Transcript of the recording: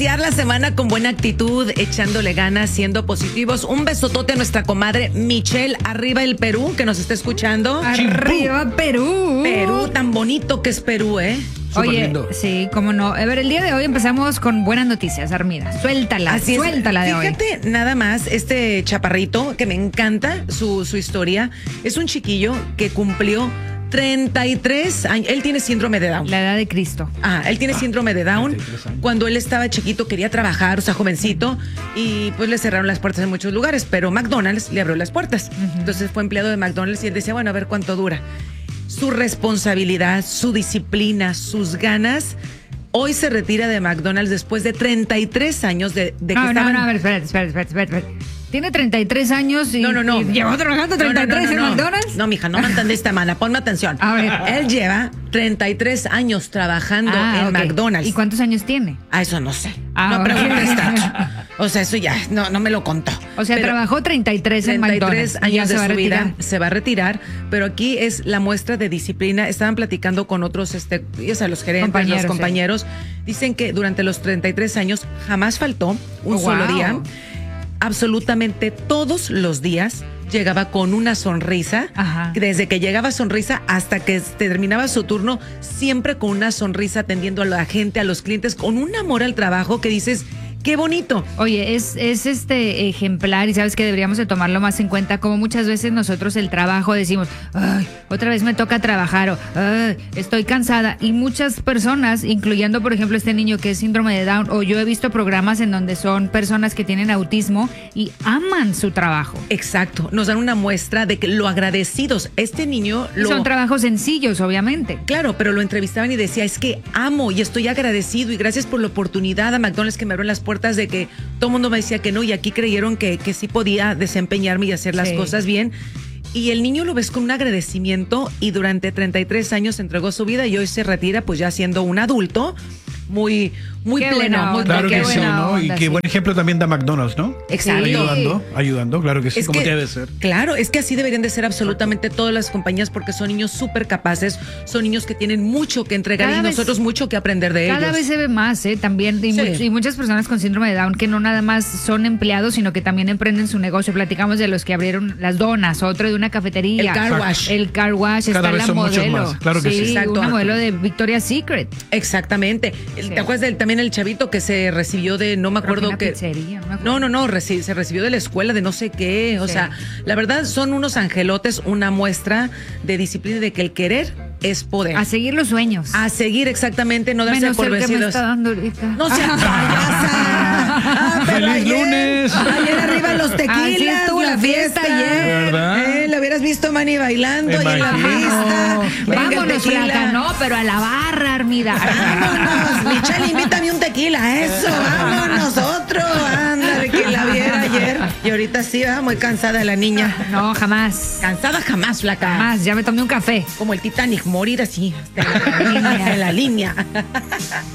La semana con buena actitud, echándole ganas, siendo positivos. Un besotote a nuestra comadre Michelle, arriba el Perú, que nos está escuchando. Arriba Perú. Perú, tan bonito que es Perú, ¿eh? Oye, sí, cómo no. A ver, el día de hoy empezamos con buenas noticias, Armida. Suéltala de hoy. Fíjate nada más, este chaparrito, que me encanta su historia, es un chiquillo que cumplió 33 años. Él tiene síndrome de Down. La edad de Cristo. Él tiene síndrome de Down. Cuando él estaba chiquito quería trabajar, o sea, jovencito, y pues le cerraron las puertas en muchos lugares, pero McDonald's le abrió las puertas. Entonces fue empleado de McDonald's y él decía, bueno, a ver cuánto dura. Su responsabilidad, su disciplina, sus ganas. Hoy se retira de McDonald's después de 33 años de que estaban... No, a ver, espera. Tiene 33 años y, y llevó trabajando 33 en McDonald's. No, mija, no me entendiste, mana. Ponme atención. A ver. Él lleva 33 años trabajando en McDonald's. ¿Y cuántos años tiene? Eso no sé. No preguntes tanto. O sea, eso ya no me lo contó. O sea, trabajó 33 en McDonald's. 33 años de su vida. Se va a retirar, pero aquí es la muestra de disciplina. Estaban platicando con otros, los gerentes, los compañeros. Dicen que durante los 33 años jamás faltó un solo día. Absolutamente todos los días llegaba con una sonrisa. Desde que llegaba sonrisa hasta que terminaba su turno, siempre con una sonrisa, atendiendo a la gente, a los clientes, con un amor al trabajo que dices, qué bonito. Oye, es ejemplar, y sabes que deberíamos de tomarlo más en cuenta, como muchas veces nosotros el trabajo decimos, ay, otra vez me toca trabajar, o ay, estoy cansada, y muchas personas, incluyendo por ejemplo este niño que es síndrome de Down, o yo he visto programas en donde son personas que tienen autismo y aman su trabajo. Exacto, nos dan una muestra de que lo agradecidos, este niño son trabajos sencillos, obviamente. Claro, pero lo entrevistaban y decía, es que amo y estoy agradecido y gracias por la oportunidad a McDonald's que me abrió las puertas, de que todo el mundo me decía que no, y aquí creyeron que sí podía desempeñarme y hacer las cosas bien. Y el niño lo ves con un agradecimiento, y durante 33 años entregó su vida y hoy se retira pues ya siendo un adulto muy pleno. Muy claro que sí, ¿no? Y qué buen ejemplo también da McDonald's, ¿no? Exacto. Ayudando, claro que sí, como debe ser. Claro, es que así deberían de ser absolutamente todas las compañías, porque son niños súper capaces, son niños que tienen mucho que entregar y nosotros mucho que aprender de ellos. Cada vez se ve más, también, y muchas personas con síndrome de Down que no nada más son empleados, sino que también emprenden su negocio. Platicamos de los que abrieron las donas, otro de una cafetería. El car wash. Cada está vez la son modelo. Muchos más. Claro que sí. Una modelo de Victoria's Secret. Exactamente. ¿Te acuerdas también el chavito que se recibió de, no me acuerdo qué? Pizzería, se recibió de la escuela de no sé qué. O sea, la verdad son unos angelotes, una muestra de disciplina, de que el querer es poder. A seguir los sueños. A seguir, exactamente, no darse por vencidos. Me está dando ahorita. No seas payasa. ¡Feliz lunes! Ayer arriba los tequilas. Así estuvo la fiesta ayer. ¿Verdad? Lo hubieras visto, Manny, bailando ahí en la pista. Vámonos, flaca, no, pero a la barra, Armida. Vámonos, Michelle, invítame un tequila, eso, vámonos, otro. Ándale, que la viera ayer. Y ahorita sí, muy cansada la niña. No, jamás. Cansada jamás, flaca. Jamás, ya me tomé un café. Como el Titanic, morir así, en la línea.